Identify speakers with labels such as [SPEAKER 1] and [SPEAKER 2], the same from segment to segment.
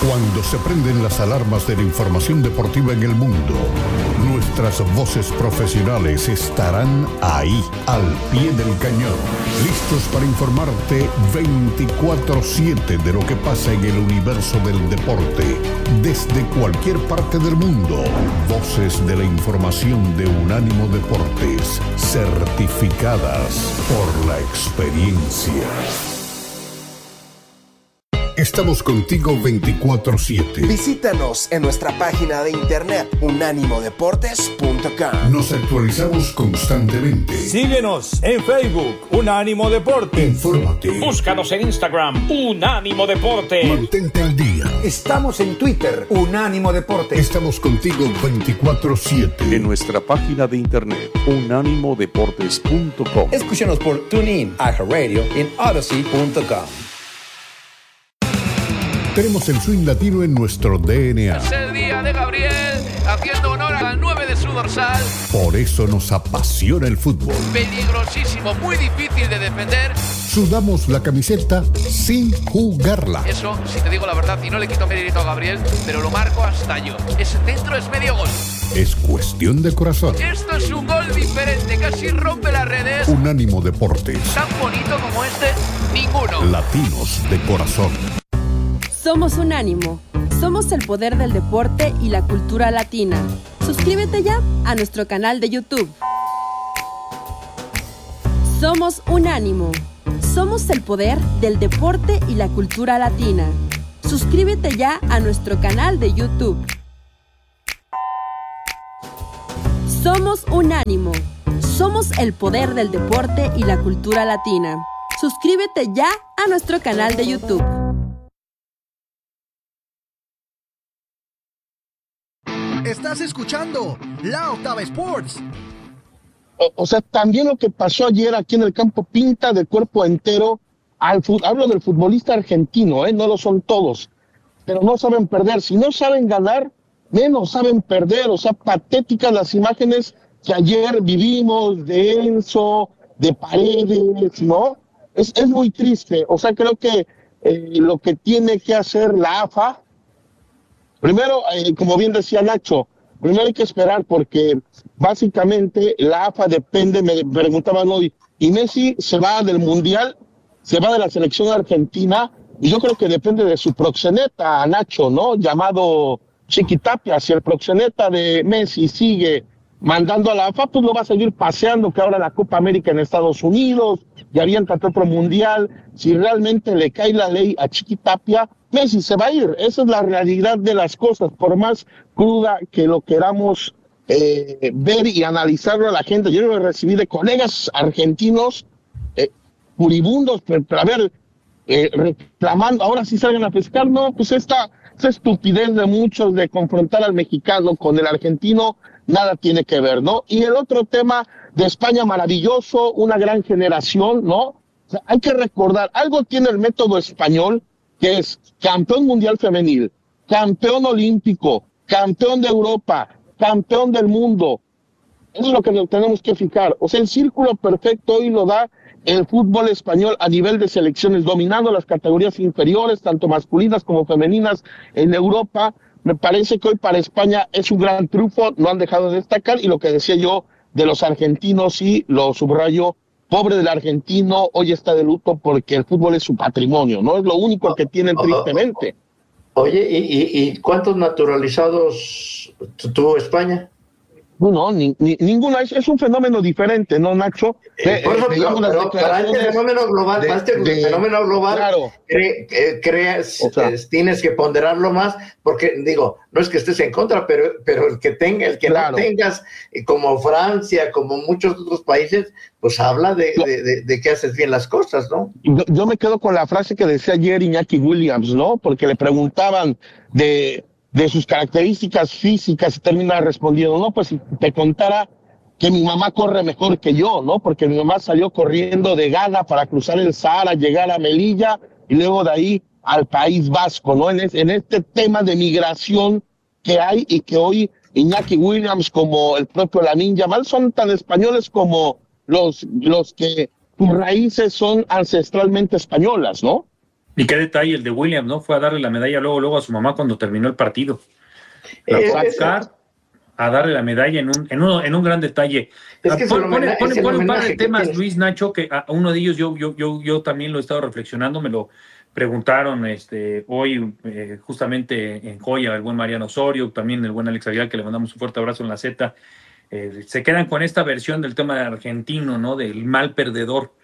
[SPEAKER 1] Cuando se prenden las alarmas de la información deportiva en el mundo, nuestras voces profesionales estarán ahí, al pie del cañón, listos para informarte 24/7 de lo que pasa en el universo del deporte, desde cualquier parte del mundo. Voces de la información de Unánimo Deportes, certificadas por la experiencia. Estamos contigo 24/7.
[SPEAKER 2] Visítanos en nuestra página de internet unánimodeportes.com.
[SPEAKER 1] Nos actualizamos constantemente.
[SPEAKER 3] Síguenos en Facebook, Unánimo Deportes.
[SPEAKER 1] Infórmate.
[SPEAKER 4] Búscanos en Instagram, Unánimo Deportes.
[SPEAKER 1] Mantente al día.
[SPEAKER 5] Estamos en Twitter, Unánimo Deportes.
[SPEAKER 1] Estamos contigo 24/7.
[SPEAKER 6] En nuestra página de internet, unánimodeportes.com.
[SPEAKER 5] Escúchanos por TuneIn, iHeartRadio en Odyssey.com.
[SPEAKER 1] Tenemos el swing latino en nuestro DNA.
[SPEAKER 7] Es el día de Gabriel, haciendo honor al 9 de su dorsal.
[SPEAKER 1] Por eso nos apasiona el fútbol.
[SPEAKER 7] Peligrosísimo, muy difícil de defender.
[SPEAKER 1] Sudamos la camiseta sin jugarla.
[SPEAKER 7] Eso, si te digo la verdad, y no le quito mérito a Gabriel, pero lo marco hasta yo. Ese centro es medio gol.
[SPEAKER 1] Es cuestión de corazón.
[SPEAKER 7] Esto es un gol diferente, casi rompe las redes.
[SPEAKER 1] Unánimo Deportes.
[SPEAKER 7] Tan bonito como este, ninguno.
[SPEAKER 1] Latinos de corazón.
[SPEAKER 8] Somos Unánimo. Somos el poder del deporte y la cultura latina. Suscríbete ya a nuestro canal de YouTube. Somos Unánimo. Somos el poder del deporte y la cultura latina. Suscríbete ya a nuestro canal de YouTube. Somos Unánimo. Somos el poder del deporte y la cultura latina. Suscríbete ya a nuestro canal de YouTube.
[SPEAKER 9] Estás escuchando La Octava Sports.
[SPEAKER 10] O sea, también lo que pasó ayer aquí en el campo pinta de cuerpo entero hablo del futbolista argentino, no lo son todos, pero no saben perder. Si no saben ganar, menos saben perder. O sea, patéticas las imágenes que ayer vivimos de Enzo, de Paredes, ¿no? Es muy triste. O sea, creo que lo que tiene que hacer la AFA, primero, como bien decía Nacho, primero hay que esperar porque básicamente la AFA depende, me preguntaban hoy, y Messi se va del Mundial, se va de la selección argentina, y yo creo que depende de su proxeneta, Nacho, ¿no? Llamado Chiquitapia. Si el proxeneta de Messi sigue mandando a la AFA, pues lo va a seguir paseando, que ahora la Copa América en Estados Unidos, y aviéntate otro Mundial. Si realmente le cae la ley a Chiquitapia, Messi se va a ir. Esa es la realidad de las cosas, por más cruda que lo queramos ver y analizarlo a la gente. Yo lo recibí de colegas argentinos furibundos, pero a ver, reclamando, ahora sí salgan a pescar. No, pues esta estupidez de muchos de confrontar al mexicano con el argentino, nada tiene que ver, ¿no? Y el otro tema de España, maravilloso, una gran generación, ¿no? O sea, hay que recordar, algo tiene el método español, que es campeón mundial femenil, campeón olímpico, campeón de Europa, campeón del mundo. Eso es lo que nos tenemos que fijar. O sea, el círculo perfecto hoy lo da el fútbol español a nivel de selecciones, dominando las categorías inferiores, tanto masculinas como femeninas en Europa. Me parece que hoy para España es un gran triunfo, no han dejado de destacar, y lo que decía yo de los argentinos, sí, lo subrayo, pobre del argentino, hoy está de luto porque el fútbol es su patrimonio, ¿no? Es lo único que tienen tristemente.
[SPEAKER 11] Oye, ¿y cuántos naturalizados tuvo España?
[SPEAKER 10] No, ninguno. Es un fenómeno diferente, ¿no, Nacho?
[SPEAKER 11] Pero para este fenómeno global,
[SPEAKER 10] claro.
[SPEAKER 11] Tienes que ponderarlo más, porque digo, no es que estés en contra, pero el que claro. No tengas, como Francia, como muchos otros países, pues habla de que haces bien las cosas, ¿no?
[SPEAKER 10] Yo me quedo con la frase que decía ayer Iñaki Williams, ¿no? Porque le preguntaban de sus características físicas y termina respondiendo, no, pues si te contara que mi mamá corre mejor que yo, ¿no? Porque mi mamá salió corriendo de Ghana para cruzar el Sahara, llegar a Melilla y luego de ahí al País Vasco, ¿no? En este tema de migración que hay y que hoy Iñaki Williams como el propio Lamine Yamal son tan españoles como los que sus raíces son ancestralmente españolas, ¿no?
[SPEAKER 12] Y qué detalle el de Williams, ¿no? Fue a darle la medalla luego a su mamá cuando terminó el partido. La fue a buscar a darle la medalla en un gran detalle. Es que pone un par de temas, Luis, Nacho, que a uno de ellos yo también lo he estado reflexionando, me lo preguntaron hoy justamente en Joya, el buen Mariano Osorio, también el buen Alex Aguilar, que le mandamos un fuerte abrazo en la Z. Se quedan con esta versión del tema de argentino, ¿no? Del mal perdedor.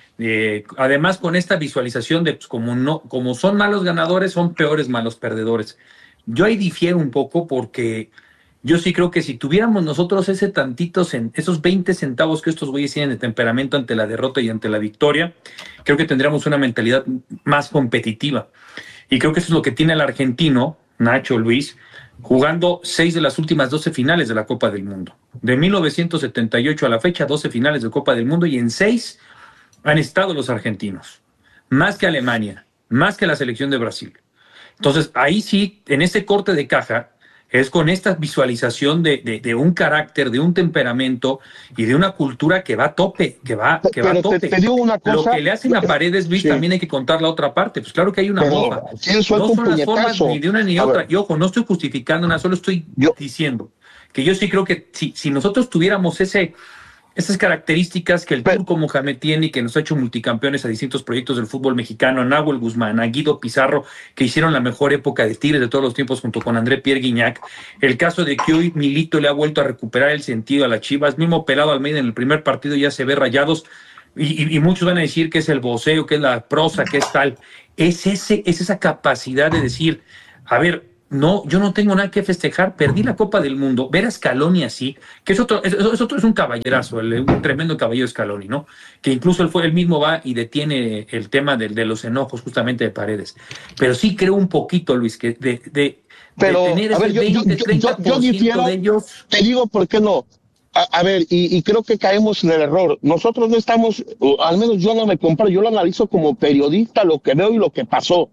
[SPEAKER 12] Además, con esta visualización de pues, como son malos ganadores, son peores malos perdedores. Yo ahí difiero un poco porque yo sí creo que si tuviéramos nosotros esos 20 centavos que estos güeyes tienen de temperamento ante la derrota y ante la victoria, creo que tendríamos una mentalidad más competitiva. Y creo que eso es lo que tiene el argentino, Nacho, Luis, jugando 6 de las últimas 12 finales de la Copa del Mundo. De 1978 a la fecha, 12 finales de Copa del Mundo, y en 6 han estado los argentinos. Más que Alemania, más que la selección de Brasil. Entonces, ahí sí, en este corte de caja, es con esta visualización de un carácter, de un temperamento y de una cultura que va a tope, que va a tope.
[SPEAKER 10] Te digo una cosa,
[SPEAKER 12] lo que le hacen a Paredes, Luis, también hay que contar la otra parte. Pues claro que hay una bomba. No son las formas ni de una ni otra. Y ojo, no estoy justificando nada, solo estoy diciendo que yo sí creo que si nosotros tuviéramos esas características que el Turco Mohamed tiene y que nos ha hecho multicampeones a distintos proyectos del fútbol mexicano, a Nahuel Guzmán, a Guido Pizarro, que hicieron la mejor época de Tigres de todos los tiempos junto con André Pierre Guignac, el caso de que hoy Milito le ha vuelto a recuperar el sentido a las Chivas, mismo Pelado Almeida en el primer partido ya se ve Rayados, y muchos van a decir que es el voceo, que es la prosa, que es tal, es esa capacidad de decir, a ver, no, yo no tengo nada que festejar, perdí la Copa del Mundo, ver a Scaloni así, que es un caballerazo, un tremendo caballero Scaloni, ¿no? Que incluso él mismo va y detiene el tema de los enojos justamente de Paredes. Pero sí creo un poquito, Luis, que de tener ese 20-30%
[SPEAKER 10] yo difiero,
[SPEAKER 12] de ellos.
[SPEAKER 10] Te digo por qué no. A ver, y creo que caemos en el error. Nosotros no estamos, al menos yo no me comparo, yo lo analizo como periodista, lo que veo y lo que pasó.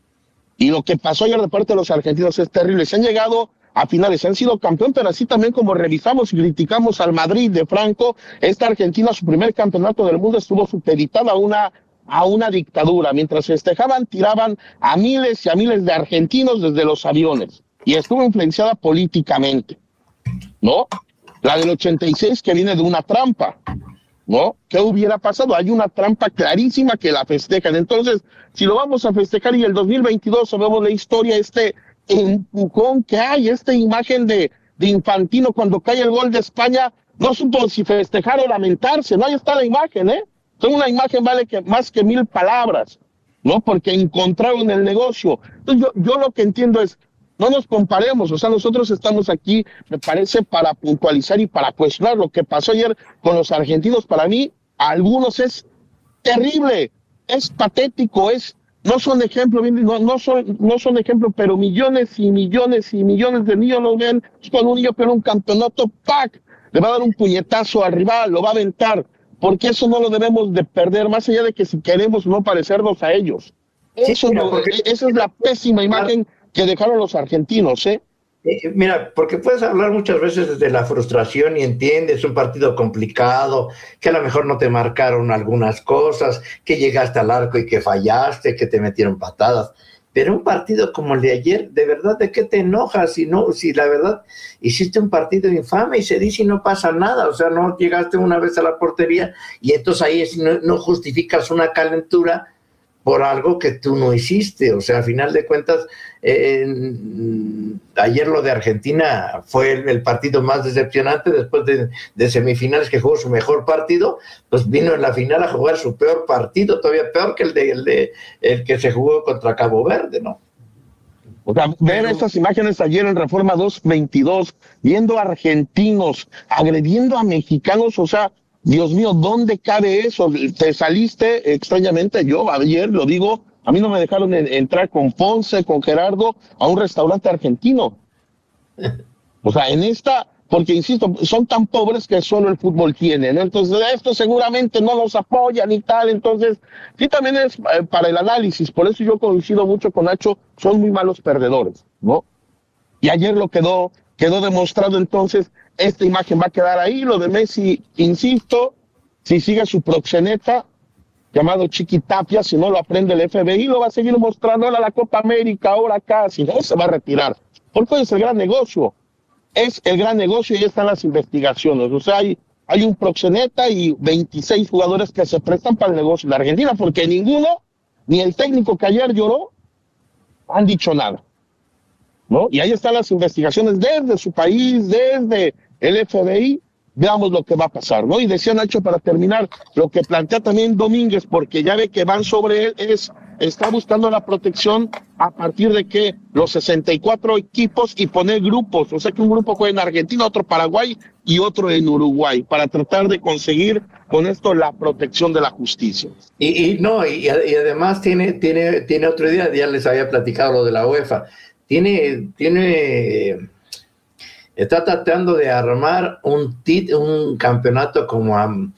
[SPEAKER 10] Y lo que pasó ayer de parte de los argentinos es terrible. Se han llegado a finales, han sido campeón, pero así también como revisamos y criticamos al Madrid de Franco, esta Argentina, su primer campeonato del mundo, estuvo supeditada a una dictadura. Mientras festejaban, tiraban a miles y a miles de argentinos desde los aviones. Y estuvo influenciada políticamente, ¿no? La del 86 que viene de una trampa, ¿no? ¿Qué hubiera pasado? Hay una trampa clarísima que la festejan. Entonces, si lo vamos a festejar y el 2022 sabemos la historia, empujón que hay, esta imagen de Infantino cuando cae el gol de España, no supo si festejar o lamentarse, ¿no? Ahí está la imagen, ¿eh? Entonces una imagen vale más que 1000 palabras, ¿no? Porque encontraron el negocio. Entonces yo lo que entiendo es, no nos comparemos, o sea, nosotros estamos aquí, me parece, para puntualizar y para cuestionar lo que pasó ayer con los argentinos. Para mí, a algunos es terrible, es patético, no son ejemplo, no son ejemplo, pero millones y millones y millones de niños lo ven. Cuando un niño pierde un campeonato, ¡pac!, le va a dar un puñetazo al rival, lo va a aventar, porque eso no lo debemos de perder, más allá de que si queremos no parecernos a ellos. Esa es la pésima imagen que dejaron los argentinos, ¿eh?
[SPEAKER 11] Mira, porque puedes hablar muchas veces desde la frustración y entiendes un partido complicado, que a lo mejor no te marcaron algunas cosas, que llegaste al arco y que fallaste, que te metieron patadas. Pero un partido como el de ayer, ¿de verdad de qué te enojas? Si la verdad hiciste un partido infame y se dice y no pasa nada, o sea, no llegaste una vez a la portería y entonces ahí no justificas una calentura por algo que tú no hiciste. O sea, a final de cuentas, ayer lo de Argentina fue el partido más decepcionante después de semifinales, que jugó su mejor partido, pues vino en la final a jugar su peor partido, todavía peor que el que se jugó contra Cabo Verde, ¿no?
[SPEAKER 10] O sea, ver estas imágenes ayer en Reforma 222, viendo a argentinos agrediendo a mexicanos, o sea, Dios mío, ¿dónde cabe eso? Te saliste, extrañamente, yo ayer lo digo, a mí no me dejaron entrar con Ponce, con Gerardo, a un restaurante argentino. O sea, porque insisto, son tan pobres que solo el fútbol tiene, ¿no? Entonces, esto seguramente no los apoyan y tal, entonces, sí también es para el análisis, por eso yo coincido mucho con Nacho, son muy malos perdedores, ¿no? Y ayer lo quedó demostrado. Entonces, esta imagen va a quedar ahí. Lo de Messi, insisto, si sigue su proxeneta, llamado Chiquitapia, si no lo aprende el FBI, lo va a seguir mostrando a la Copa América, ahora acá, si no se va a retirar. Porque hoy es el gran negocio, y ya están las investigaciones. O sea, hay un proxeneta y 26 jugadores que se prestan para el negocio de Argentina, porque ninguno, ni el técnico que ayer lloró, han dicho nada, ¿no? Y ahí están las investigaciones desde su país, desde el FBI. Veamos lo que va a pasar, ¿no? Y decía Nacho, para terminar, lo que plantea también Domínguez, porque ya ve que van sobre él, está buscando la protección a partir de que los 64 equipos y poner grupos, o sea que un grupo juega en Argentina, otro Paraguay y otro en Uruguay, para tratar de conseguir con esto la protección de la justicia.
[SPEAKER 11] Y además tiene otra idea, ya les había platicado lo de la UEFA, está tratando de armar un campeonato como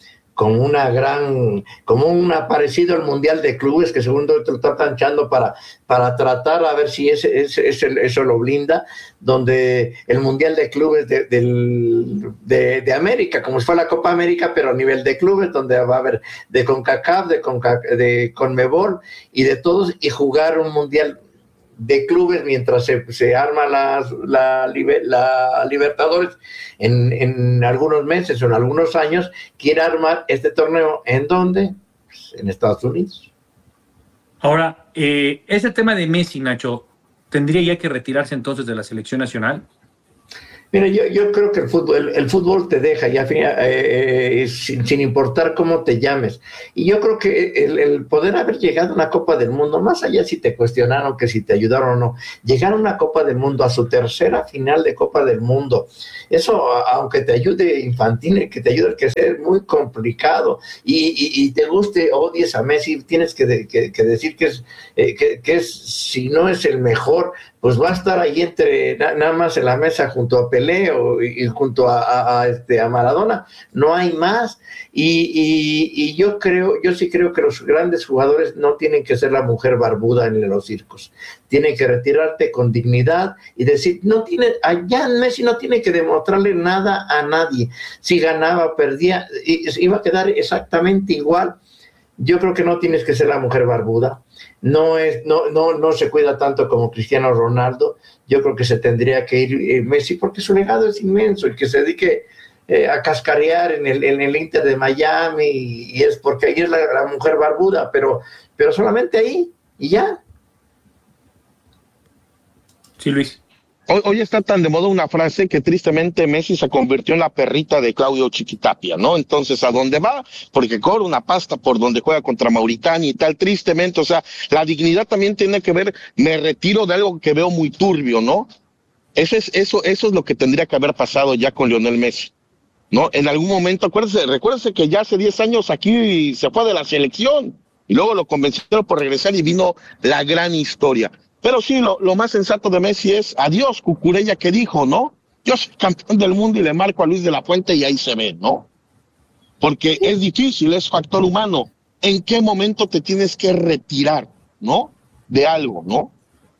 [SPEAKER 11] un parecido al Mundial de Clubes, que segundo lo está planchando para tratar a ver si eso lo blinda, donde el Mundial de Clubes de América, como si fuera la Copa América, pero a nivel de clubes, donde va a haber de CONCACAF, de CONMEBOL y de todos, y jugar un Mundial de clubes mientras se arma la Libertadores en algunos meses o en algunos años. Quiere armar este torneo ¿en dónde? Pues en Estados Unidos.
[SPEAKER 12] Ahora, ese tema de Messi, Nacho, ¿tendría ya que retirarse entonces de la selección nacional?
[SPEAKER 11] Mira, yo creo que el fútbol te deja ya sin importar cómo te llames. Y yo creo que el poder haber llegado a una Copa del Mundo, más allá si te cuestionaron que si te ayudaron o no, llegar a una Copa del Mundo, a su tercera final de Copa del Mundo, eso, aunque te ayude Infantino, que te ayude, que sea muy complicado, y te guste, odies a Messi, tienes que decir que es, si no es el mejor, pues va a estar ahí nada más en la mesa junto a Pelé y junto a Maradona, no hay más. Y yo sí creo que los grandes jugadores no tienen que ser la mujer barbuda en los circos, tienen que retirarte con dignidad y decir, allá Messi no tiene que demostrarle nada a nadie, si ganaba, perdía, iba a quedar exactamente igual. Yo creo que no tienes que ser la mujer barbuda. No se cuida tanto como Cristiano Ronaldo. Yo creo que se tendría que ir Messi, porque su legado es inmenso, y que se dedique a cascarear en el Inter de Miami, y es porque ahí es la mujer barbuda, pero solamente ahí y ya.
[SPEAKER 12] Sí, Luis.
[SPEAKER 10] Hoy está tan de moda una frase que tristemente Messi se convirtió en la perrita de Claudio Chiquitapia, ¿no? Entonces, ¿a dónde va? Porque cobra una pasta por donde juega contra Mauritania y tal, tristemente. O sea, la dignidad también tiene que ver, me retiro de algo que veo muy turbio, ¿no? Eso es lo que tendría que haber pasado ya con Lionel Messi, ¿no? En algún momento, recuérdese que ya hace 10 años aquí se fue de la selección y luego lo convencieron por regresar y vino la gran historia. Pero sí, lo más sensato de Messi es adiós, Cucurella, que dijo, ¿no? Yo soy campeón del mundo y le marco a Luis de la Fuente y ahí se ve, ¿no? Porque es difícil, es factor humano. ¿En qué momento te tienes que retirar, ¿no? De algo, ¿no?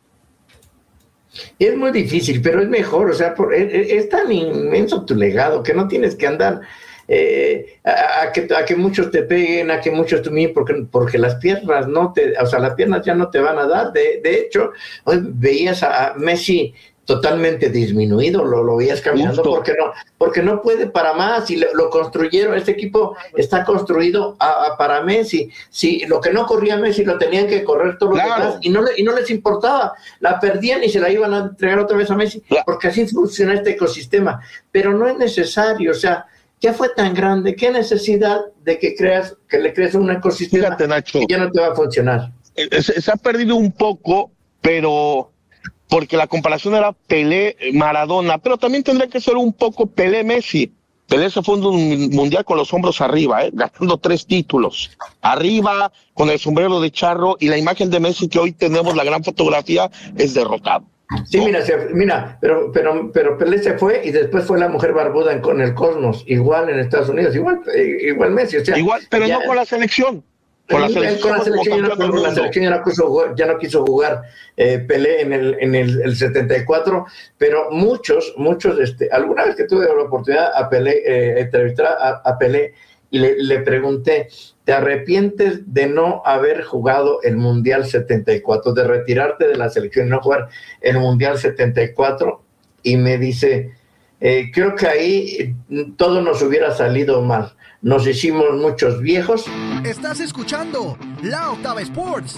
[SPEAKER 11] Es muy difícil, pero es mejor, o sea, es tan inmenso tu legado que no tienes que andar a que muchos te peguen, a que muchos te miren, porque las piernas las piernas ya no te van a dar. De hecho, hoy veías a Messi totalmente disminuido, lo veías caminando porque no puede para más, y lo construyeron, este equipo está construido para Messi. Si lo que no corría Messi lo tenían que correr todos los demás, y no les importaba, la perdían y se la iban a entregar otra vez a Messi, porque así funciona este ecosistema. Pero no es necesario, o sea, ya fue tan grande, qué necesidad de que le crees un ecosistema.
[SPEAKER 10] Fíjate, Nacho,
[SPEAKER 11] que ya no te va a funcionar.
[SPEAKER 10] Se ha perdido un poco, pero porque la comparación era Pelé-Maradona, pero también tendría que ser un poco Pelé-Messi. Pelé se fue un mundial con los hombros arriba, ganando 3 títulos. Arriba, con el sombrero de charro, y la imagen de Messi que hoy tenemos, la gran fotografía, es derrotado.
[SPEAKER 11] Sí, mira, pero Pelé se fue y después fue la mujer barbuda con el Cosmos, igual en Estados Unidos, igual Messi, o sea,
[SPEAKER 10] igual, pero ya, no con la selección. Con la selección
[SPEAKER 11] ya no quiso jugar Pelé en el 74, pero muchos, alguna vez que tuve la oportunidad a Pelé, entrevistar a Pelé, y le pregunté, ¿te arrepientes de no haber jugado el Mundial 74, de retirarte de la selección y no jugar el Mundial 74? Y me dice, creo que ahí todo nos hubiera salido mal. Nos hicimos muchos viejos.
[SPEAKER 9] Estás escuchando La Octava Sports.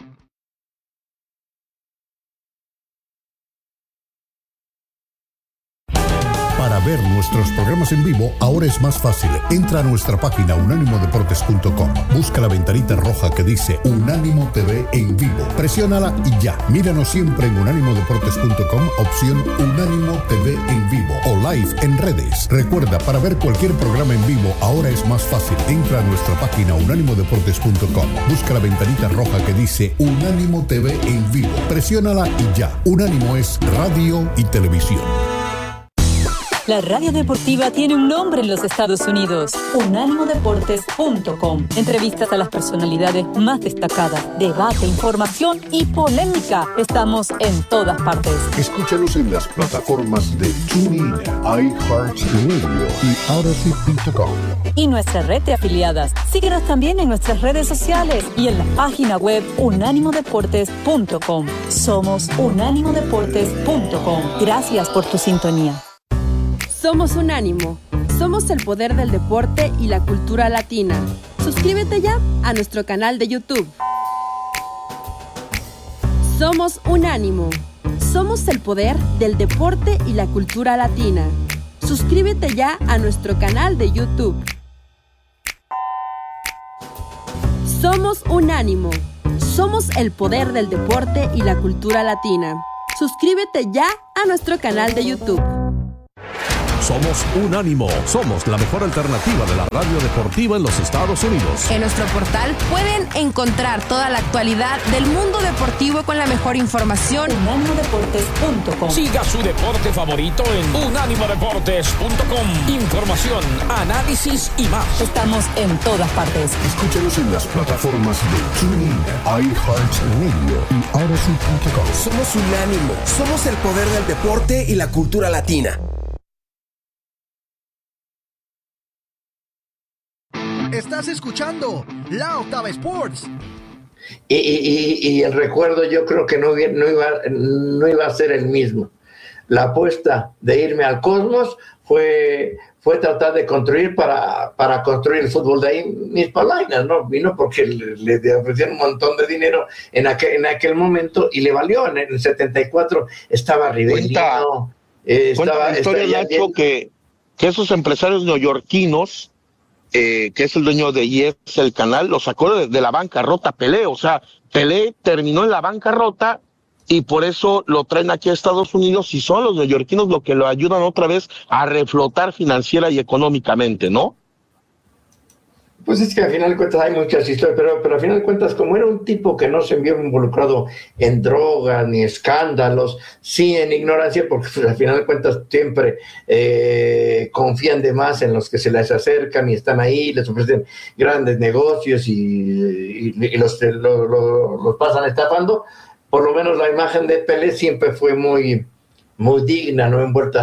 [SPEAKER 1] Para ver nuestros programas en vivo, ahora es más fácil. Entra a nuestra página unánimodeportes.com. Busca la ventanita roja que dice Unánimo TV en vivo. Presiónala y ya. Míranos siempre en unánimodeportes.com, opción Unánimo TV en vivo o live en redes. Recuerda, para ver cualquier programa en vivo, ahora es más fácil. Entra a nuestra página unánimodeportes.com. Busca la ventanita roja que dice Unánimo TV en vivo. Presiónala y ya. Unánimo es radio y televisión.
[SPEAKER 13] La radio deportiva tiene un nombre en los Estados Unidos: unánimodeportes.com. Entrevistas a las personalidades más destacadas, debate, información y polémica. Estamos en todas partes.
[SPEAKER 1] Escúchanos en las plataformas de TuneIn, iHeartRadio y Odyssey.com.
[SPEAKER 13] Y nuestra red de afiliadas. Síguenos también en nuestras redes sociales y en la página web unánimodeportes.com. Somos unánimodeportes.com. Gracias por tu sintonía.
[SPEAKER 8] Somos Unánimo. Somos el poder del deporte y la cultura latina. Suscríbete ya a nuestro canal de YouTube. Somos Unánimo. Somos el poder del deporte y la cultura latina. Suscríbete ya a nuestro canal de YouTube. Somos Unánimo. Somos el poder del deporte y la cultura latina. Suscríbete ya a nuestro canal de YouTube.
[SPEAKER 14] Somos Unánimo. Somos la mejor alternativa de la radio deportiva en los Estados Unidos.
[SPEAKER 15] En nuestro portal pueden encontrar toda la actualidad del mundo deportivo con la mejor información.
[SPEAKER 13] unánimodeportes.com.
[SPEAKER 4] Siga su deporte favorito en unánimodeportes.com. Información, análisis y más.
[SPEAKER 13] Estamos en todas partes.
[SPEAKER 1] Escúchanos en las plataformas de TuneIn, iHeartRadio y Odyssey.com.
[SPEAKER 2] Somos Unánimo. Somos el poder del deporte y la cultura latina.
[SPEAKER 9] Estás escuchando La Octava Sports.
[SPEAKER 11] Y el recuerdo, yo creo que no iba a ser el mismo. La apuesta de irme al Cosmos fue tratar de construir para construir el fútbol. De ahí mis palainas, ¿no? Vino porque le ofrecieron un montón de dinero en aquel momento y le valió. En el 74 estaba Rivelino.
[SPEAKER 10] Cuenta la historia, Nacho, que esos empresarios neoyorquinos, que es el dueño de Yes, el canal, lo sacó de la bancarrota Pelé. O sea, Pelé terminó en la bancarrota y por eso lo traen aquí a Estados Unidos y son los neoyorquinos los que lo ayudan otra vez a reflotar financiera y económicamente, ¿no?
[SPEAKER 11] Pues es que al final de cuentas hay muchas historias, pero al final de cuentas, como era un tipo que no se vio involucrado en drogas ni escándalos, sí en ignorancia, porque pues, al final de cuentas siempre confían de más en los que se les acercan y están ahí, les ofrecen grandes negocios y los pasan estafando. Por lo menos la imagen de Pelé siempre fue muy digna, no envuelta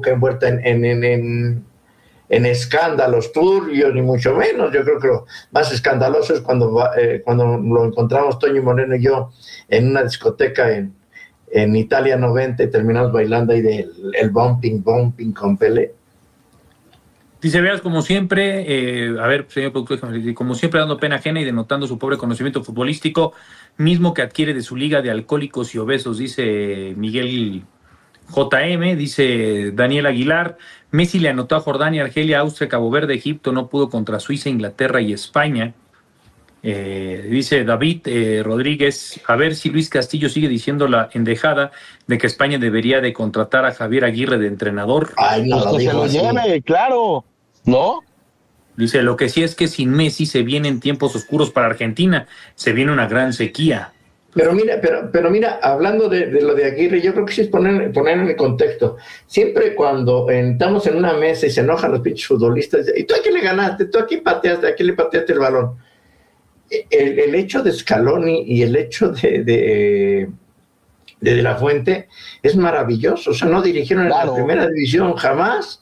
[SPEAKER 11] en escándalos turbios, ni mucho menos. Yo creo que lo más escandaloso es cuando lo encontramos Toño Moreno y yo en una discoteca en Italia 90 y terminamos bailando ahí el bumping con Pelé.
[SPEAKER 12] Dice, veas, como siempre, señor productor, como siempre dando pena ajena y denotando su pobre conocimiento futbolístico, mismo que adquiere de su liga de alcohólicos y obesos, dice Miguel JM, dice Daniel Aguilar. Messi le anotó a Jordania, Argelia, Austria, Cabo Verde, Egipto, no pudo contra Suiza, Inglaterra y España. Dice David Rodríguez, a ver si Luis Castillo sigue diciendo la endejada de que España debería de contratar a Javier Aguirre de entrenador.
[SPEAKER 10] Ay, no, pues que se lo lleve, claro, ¿no?
[SPEAKER 12] Dice, lo que sí es que sin Messi se vienen tiempos oscuros para Argentina, se viene una gran sequía.
[SPEAKER 11] Pero mira, hablando de lo de Aguirre, yo creo que sí es poner en el contexto. Siempre cuando estamos en una mesa y se enojan los pinches futbolistas, ¿y tú a quién le ganaste? ¿Tú a quién pateaste? ¿A quién le pateaste el balón? El hecho de Scaloni y el hecho de la Fuente es maravilloso. O sea, no dirigieron en la primera división jamás.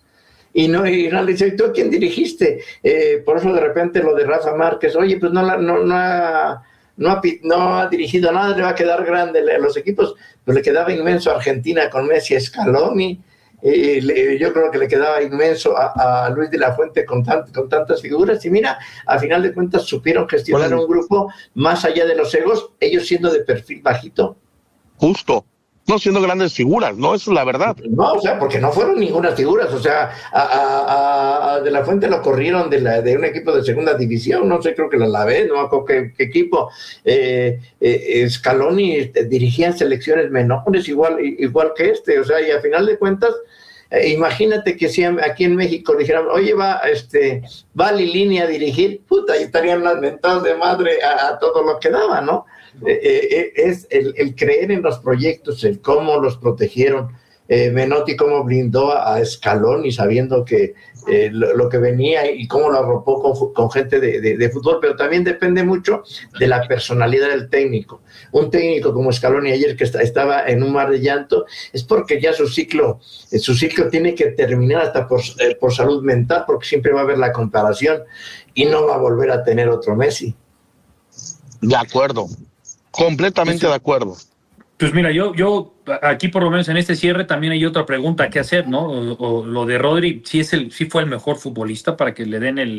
[SPEAKER 11] Y no le dice, ¿tú a quién dirigiste? Por eso de repente lo de Rafa Márquez, oye, pues no ha dirigido nada, le va a quedar grande a los equipos, pues le quedaba inmenso a Argentina con Messi, Scaloni, yo creo que le quedaba inmenso a Luis de la Fuente con tantas figuras, y mira, a final de cuentas supieron gestionar un grupo más allá de los egos, ellos siendo de perfil bajito.
[SPEAKER 10] Justo. No siendo grandes figuras, ¿no? Eso es la verdad.
[SPEAKER 11] No, o sea, porque no fueron ninguna figuras, o sea, a De la Fuente lo corrieron de un equipo de segunda división, no sé, creo que la Alavés, no me acuerdo qué equipo. Scaloni dirigía selecciones menores igual que o sea, y a final de cuentas, imagínate que si aquí en México dijeran, oye, va Lilini a dirigir, puta, y estarían las mentadas de madre a todo lo que daba, ¿no? Es el creer en los proyectos, el cómo los protegieron, Menotti cómo blindó a Scaloni sabiendo que lo que venía y cómo lo arropó con gente de fútbol, pero también depende mucho de la personalidad del técnico. Un técnico como Scaloni ayer que estaba en un mar de llanto es porque ya su ciclo tiene que terminar hasta por salud mental, porque siempre va a haber la comparación y no va a volver a tener otro Messi.
[SPEAKER 10] De acuerdo. Completamente de acuerdo.
[SPEAKER 12] Pues mira, yo aquí por lo menos en este cierre también hay otra pregunta que hacer, ¿no? O lo de Rodri, sí fue el mejor futbolista para que le den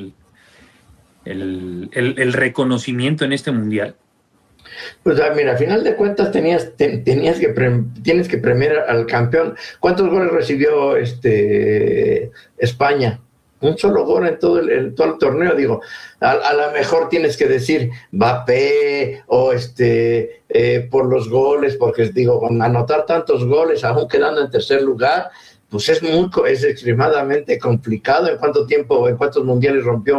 [SPEAKER 12] el reconocimiento en este mundial.
[SPEAKER 11] Pues mira, a final de cuentas tienes que premiar al campeón. ¿Cuántos goles recibió España? Un solo gol en todo el torneo, digo, a lo mejor tienes que decir Mbappé o por los goles, porque digo, anotar tantos goles aún quedando en tercer lugar, pues es extremadamente complicado. ¿En cuántos mundiales rompió